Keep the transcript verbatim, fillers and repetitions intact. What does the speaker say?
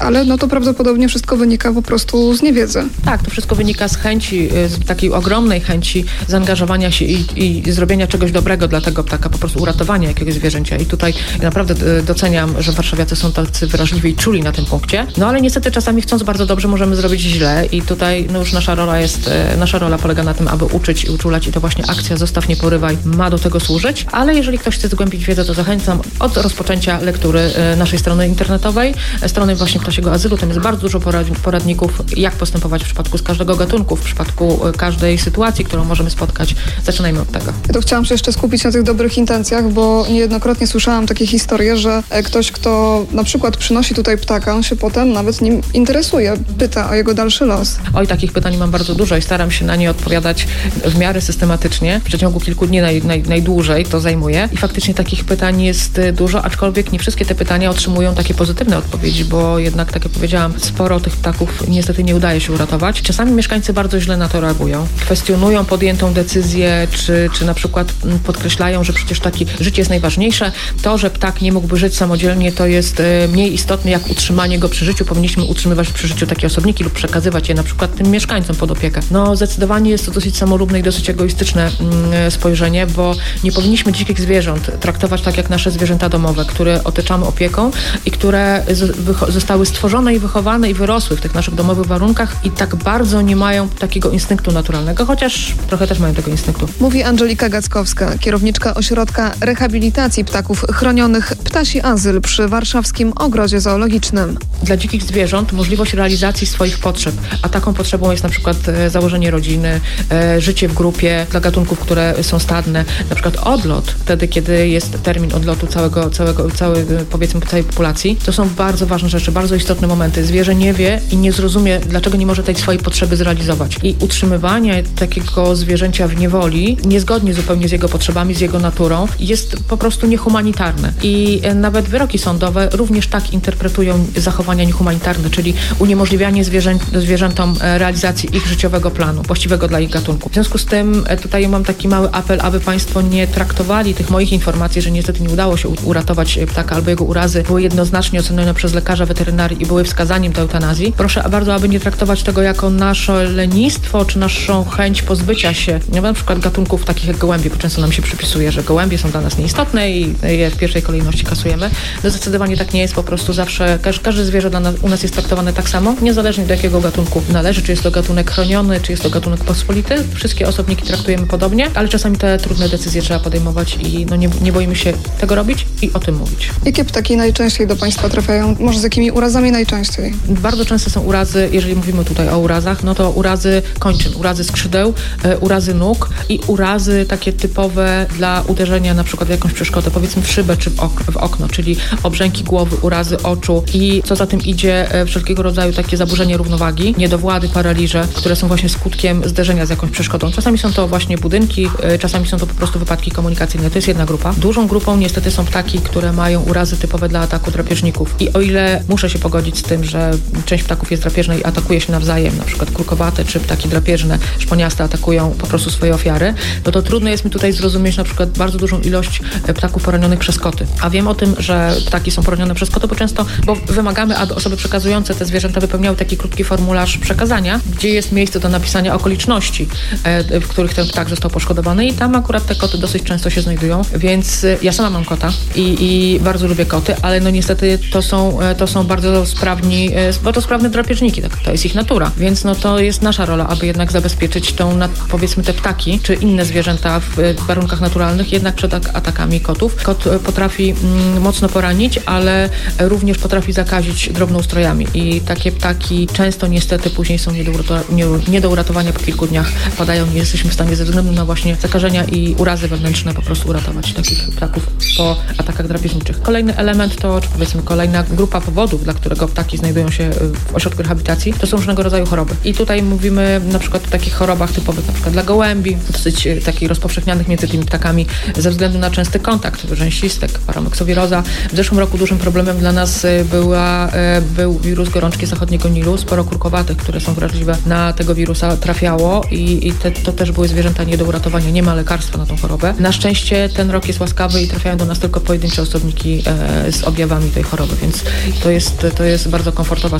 ale no to prawdopodobnie wszystko wynika po prostu z niewiedzy. Tak, to wszystko wynika z chęci, z takiej ogromnej chęci zaangażowania się i, i zrobienia czegoś dobrego dla tego ptaka, po prostu uratowania jakiegoś zwierzęcia. I tutaj naprawdę doceniam, że warszawiacy są tacy wrażliwi i czuli na tym punkcie. No ale niestety czasami chcąc bardzo dobrze możemy zrobić źle i tutaj no już nasza rola jest, nasza rola polega na tym, aby uczyć i uczulać i to właśnie akcja Zostaw, nie porywaj ma do tego służyć. Ale jeżeli ktoś chce zgłębić wiedzę, to zachęcam od rozpoczęcia lektury naszej strony internetowej, strony właśnie Ptasiego Azylu. Tam jest bardzo dużo poradników, jak postępować w przypadku z każdego gatunku, w przypadku każdej sytuacji, którą możemy spotkać. Zaczynajmy od tego. Ja to chciałam się jeszcze skupić na tych dobrych intencjach, bo niejednokrotnie słyszałam takie historie, że ktoś, kto na przykład przynosi tutaj ptaka, on się potem nawet nim interesuje, pyta o jego dalszy los. Oj, takich pytań mam bardzo dużo i staram się na nie odpowiadać w miarę systematycznie. W przeciągu kilku dni naj, naj, najdłużej to zajmuje i faktycznie takich pytań jest dużo, aczkolwiek nie wszystkie te pytania otrzymują takie pozytywne odpowiedzi, bo jednak, tak jak powiedziałam, sporo tych ptaków niestety nie udaje się uratować. Czasami mieszkańcy bardzo źle na to reagują. Kwestionują podjętą decyzję, czy, czy na przykład podkreślają, że przecież taki życie jest najważniejsze. To, że ptak nie mógłby żyć samodzielnie, to jest mniej istotne jak utrzymanie go przy życiu. Powinniśmy utrzymywać przy życiu takie osobniki lub przekazywać je na przykład tym mieszkańcom pod opiekę. No zdecydowanie jest to dosyć samolubne i dosyć egoistyczne mm, spojrzenie, bo nie powinniśmy dzikich zwierząt traktować tak jak nasze zwierzęta domowe, które otaczamy opieką i które z- zostały stworzone i wychowane i wyrosły w tych naszych domowych warunkach i tak bardzo nie mają takiego instynktu naturalnego, chociaż trochę też mają tego instynktu. Mówi Andżelika Gackowska, kierowniczka Ośrodka Rehabilitacji Ptaków Chronionych Ptasi Azyl przy Warszawskim Ogrodzie Zoologicznym. Dla dzikich zwierząt możliwość realizacji swoich potrzeb, a taką potrzebą jest na przykład e, założenie rodziny, e, życie w grupie dla gatunków, które są stadne, na przykład odlot, wtedy kiedy jest termin odlotu całego, całego, całej, powiedzmy całej populacji. To są bardzo ważne rzeczy, bardzo istotne momenty. Zwierzę nie wie i nie zrozumie, dlaczego nie może tej swojej potrzeby zrealizować. I utrzymywanie takiego zwierzęcia w niewoli, niezgodnie zupełnie z jego potrzebami, z jego naturą, jest po prostu niehumanitarne. I nawet wyroki sądowe również tak interpretują zachowania niehumanitarne, czyli uniemożliwianie zwierzę, zwierzętom realizacji ich życiowego planu, właściwego dla ich gatunku. W związku z tym tutaj mam taki mały apel, aby Państwo nie traktowali tych moich informacji, że niestety nie udało się uratować ptaka albo jego urazy były jednoznacznie ocenione przez lekarza weterynarii i były wskazaniem do eutanazji. Proszę bardzo, aby nie traktować tego jako nasze lenistwo, czy naszą chęć pozbycia się na przykład gatunków takich jak gołębie, bo często nam się przypisuje, że gołębie są dla nas nieistotne i je w pierwszej kolejności kasujemy. No zdecydowanie tak nie jest, po prostu zawsze każde, każde zwierzę dla nas, u nas jest traktowane tak samo, niezależnie do jakiego gatunku należy, czy jest to gatunek chroniony, czy jest to gatunek pospolity. Wszystkie osobniki traktujemy podobnie, ale czasami te trudne decyzje trzeba podejmować i no nie, nie boimy się tego robić i o tym mówić. Jakie ptaki najczęściej do Państwa trafiają? Może z jakimi urazami najczęściej? Bardzo często są urazy, jeżeli mówimy tutaj o urazach, no to urazy kończyn, urazy skrzydeł, e, urazy nóg i urazy takie typowe dla uderzenia na przykład w jakąś przeszkodę, powiedzmy w szybę czy w, ok- w okno, czyli obrzęki głowy, urazy oczu i co za tym idzie e, wszelkiego rodzaju takie zaburzenie równowagi, niedowłady, paraliże, które są właśnie skutkiem zderzenia z jakąś przeszkodą. Czasami są to właśnie budynki, e, czasami są to po prostu wypadki komunikacyjne. To jest jedna grupa. Dużą grupą niestety są ptaki, które mają urazy typowe dla ataku drapieżników. I o ile muszę się pogodzić z tym, że część ptaków jest drapieżna i atakuje się nawzajem, na przykład kurkowate czy ptaki drapieżne, szponiaste atakują po prostu swoje ofiary, no to trudno jest mi tutaj zrozumieć na przykład bardzo dużą ilość ptaków poranionych przez koty. A wiem o tym, że ptaki są poranione przez koty, bo często, bo wymagamy, aby osoby przekazujące te zwierzęta wypełniały taki krótki formularz przekazania, gdzie jest miejsce do napisania okoliczności, w których ten ptak został poszkodowany i tam akurat te koty dosyć często się znajdują, więc ja sama mam kota i, i bardzo lubię koty, ale no niestety to są, to są bardzo sprawni, bardzo sprawne drapieżniki, tak, to jest ich natura, więc no to jest nasza rola, aby jednak zabezpieczyć tą, powiedzmy te ptaki, czy inne zwierzęta w warunkach naturalnych, jednak przed atakami kotów. Kot potrafi mm, mocno poranić, ale również potrafi zakazić drobnoustrojami i takie ptaki często niestety później są nie do, uratowania, nie, nie do uratowania po kilku dniach padają, nie jesteśmy w stanie ze względu na właśnie zakażenia i urazy wewnętrzne po prostu uratować takich ptaków po atakach drapieżniczych. Kolejny element to, czy powiedzmy kolejna grupa powodów, dla którego ptaki znajdują się w ośrodku rehabilitacji, to są różnego rodzaju choroby. I tutaj mówimy na przykład o takich chorobach typowych na przykład dla gołębi, dosyć takich rozpowszechnianych między tymi ptakami ze względu na częsty kontakt, rzęślistek, paramoksowiroza. W zeszłym roku dużym problemem dla nas była, był wirus gorączki zachodniego Nilu. Sporo kurkowatych, które są wrażliwe na tego wirusa, trafiało i, i te, to też były zwierzęta nie do uratowania. Nie ma lekarstwa na tą chorobę. Na szczęście ten rok jest łaskawy i trafiają do nas tylko pojedyncze osobniki e, z objawami tej choroby, więc to jest to jest bardzo komfortowa